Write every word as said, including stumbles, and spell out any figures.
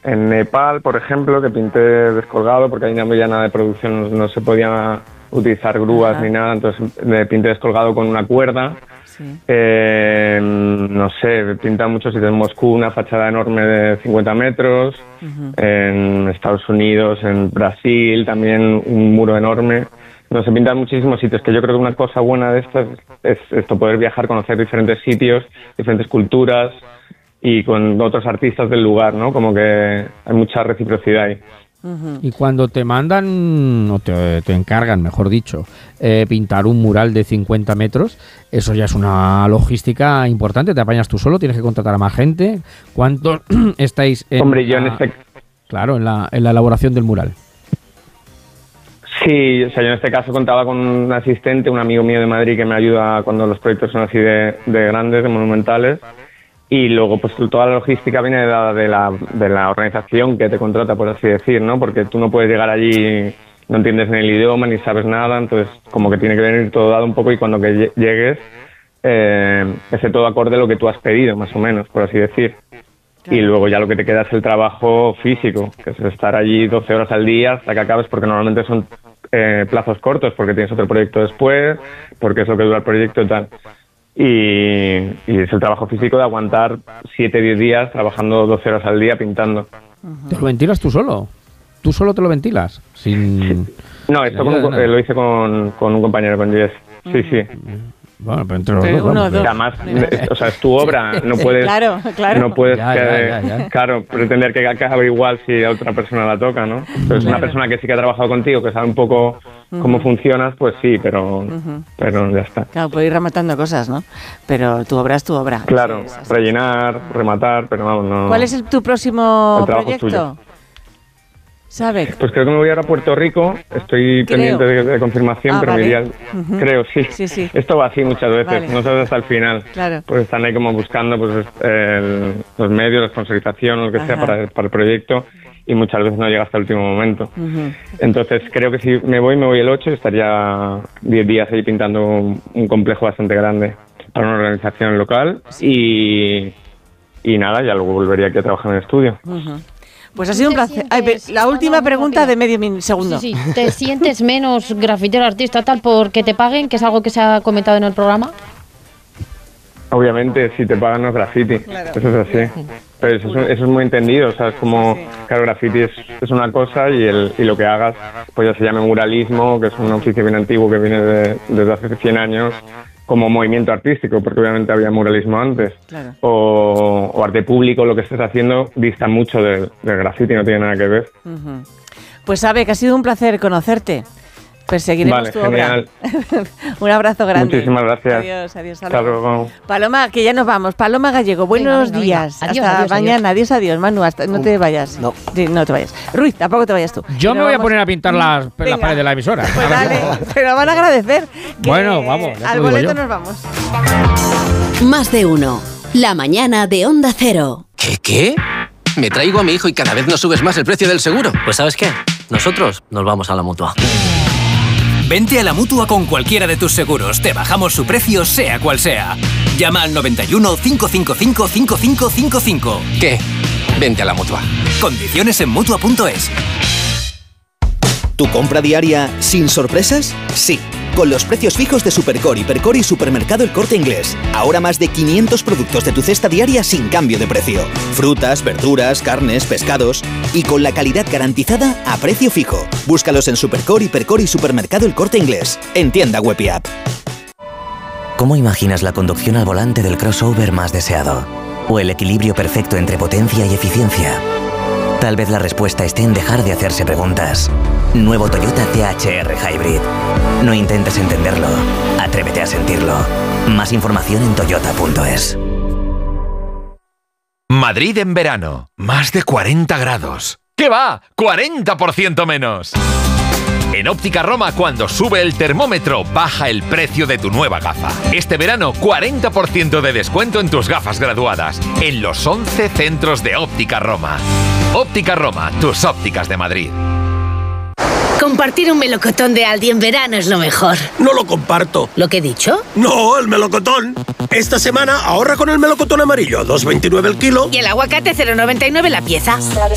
en Nepal, por ejemplo, que pinté descolgado, porque ahí no había nada de producción, no, no se podía utilizar grúas Ajá. ni nada, entonces me pinté descolgado con una cuerda. Sí. Eh, no sé, pinta muchos sitios. En Moscú una fachada enorme de cincuenta metros, uh-huh. en Estados Unidos, en Brasil también un muro enorme. No se pintan muchísimos sitios, que yo creo que una cosa buena de esto es, es esto, poder viajar, conocer diferentes sitios, diferentes culturas y con otros artistas del lugar, ¿no? Como que hay mucha reciprocidad ahí. Uh-huh. Y cuando te mandan, o te, te encargan, mejor dicho, eh, pintar un mural de cincuenta metros, eso ya es una logística importante. ¿Te apañas tú solo? ¿Tienes que contratar a más gente? ¿Cuántos estáis en, Hombre, yo la, en este... claro, en la, en la elaboración del mural? Sí, o sea, yo en este caso contaba con un asistente, un amigo mío de Madrid que me ayuda cuando los proyectos son así de, de grandes, de monumentales. Y luego, pues toda la logística viene de la, de, la, de la organización que te contrata, por así decir, ¿no? Porque tú no puedes llegar allí, no entiendes ni el idioma, ni sabes nada, entonces como que tiene que venir todo dado un poco y cuando que llegues, eh, esté todo acorde a lo que tú has pedido, más o menos, por así decir. Claro. Y luego ya lo que te queda es el trabajo físico, que es estar allí doce horas al día hasta que acabes, porque normalmente son eh, plazos cortos, porque tienes otro proyecto después, porque es lo que dura el proyecto y tal. Y, y es el trabajo físico de aguantar siete, diez días trabajando doce horas al día pintando. ¿Te lo ventilas tú solo? ¿Tú solo te lo ventilas? Sin... Sí. No, esto con, eh, lo hice con, con un compañero, con Jess. Sí, sí. Bueno, pero entre los pero dos, uno, vamos, dos. Además, o sea, es tu obra, no puedes, claro, claro. no puedes ya, que, ya, ya, ya. claro, pretender que acabe igual si a otra persona la toca, ¿no? Pero es una persona que sí que ha trabajado contigo, que sabe un poco uh-huh. cómo funcionas, pues sí, pero, uh-huh. pero ya está. Claro, puedes ir rematando cosas, ¿no? Pero tu obra es tu obra. Claro, sí, es rellenar, rematar, pero vamos, no... ¿Cuál es el, tu próximo proyecto? ¿Sabe? Pues creo que me voy ahora a Puerto Rico, estoy creo. pendiente de, de confirmación, ah, pero vale. me iría, uh-huh. creo, sí. sí, sí. Esto va así muchas veces, vale. no sabes hasta el final. Claro. Pues están ahí como buscando pues el, los medios, la sponsorización o lo que Ajá. sea para, para el proyecto y muchas veces no llega hasta el último momento. Uh-huh. Entonces creo que si me voy, me voy el ocho y estaría diez días ahí pintando un, un complejo bastante grande para una organización local y, y nada, ya luego volvería aquí a trabajar en el estudio. Uh-huh. Pues ha sido un placer. Ay, la última pregunta de medio min- segundo. Sí, sí. ¿Te sientes menos grafitero, artista, tal, porque te paguen, que es algo que se ha comentado en el programa? Obviamente, si te pagan no es graffiti, claro. Eso es así. Pero eso, eso es muy entendido, o sea, es como, sí. claro, graffiti es, es una cosa y, el, y lo que hagas, pues ya se llama muralismo, que es un oficio bien antiguo que viene de, desde hace cien años, como movimiento artístico, porque obviamente había muralismo antes, claro. o, o arte público, lo que estés haciendo dista mucho del, del graffiti, no tiene nada que ver. Uh-huh. Pues sabe que ha sido un placer conocerte. Perseguiremos vale, tu genial. obra. Un abrazo grande. Muchísimas gracias. Adiós, adiós. Hasta luego. Paloma, que ya nos vamos. Paloma Gallego, buenos venga, venga, días. Venga. Adiós, hasta adiós, mañana. Adiós, adiós. adiós. Manu, hasta, no te vayas. No. Sí, no te vayas. Ruiz, tampoco te vayas tú. Yo pero me voy vamos... a poner a pintar las, las paredes de la emisora. Pues dale, pero van a agradecer. Que bueno, vamos. Al boleto nos vamos. Más de uno. La mañana de Onda Cero. ¿Qué, qué? Me traigo a mi hijo y cada vez nos subes más el precio del seguro. Pues ¿sabes qué? Nosotros nos vamos a la Mutua. Vente a la Mutua con cualquiera de tus seguros. Te bajamos su precio, sea cual sea. Llama al noventa y uno, cinco cinco cinco, cinco cinco cinco cinco. ¿Qué? Vente a la Mutua. Condiciones en Mutua punto es. ¿Tu compra diaria sin sorpresas? Sí. Con los precios fijos de Supercore, Hipercor y Supermercado El Corte Inglés. Ahora más de quinientos productos de tu cesta diaria sin cambio de precio. Frutas, verduras, carnes, pescados. Y con la calidad garantizada a precio fijo. Búscalos en Supercore, Hipercor y Supermercado El Corte Inglés. En tienda web y app. ¿Cómo imaginas la conducción al volante del crossover más deseado? ¿O el equilibrio perfecto entre potencia y eficiencia? Tal vez la respuesta esté en dejar de hacerse preguntas. Nuevo Toyota C H R Hybrid. No intentes entenderlo, atrévete a sentirlo. Más información en toyota punto es. Madrid en verano, más de cuarenta grados. ¿Qué va? ¡cuarenta por ciento menos! En Óptica Roma, cuando sube el termómetro, baja el precio de tu nueva gafa. Este verano, cuarenta por ciento de descuento en tus gafas graduadas, en los once centros de Óptica Roma. Óptica Roma, tus ópticas de Madrid. Compartir un melocotón de Aldi en verano es lo mejor. No lo comparto. ¿Lo que he dicho? No, el melocotón. Esta semana ahorra con el melocotón amarillo, dos veintinueve el kilo. Y el aguacate cero noventa y nueve la pieza.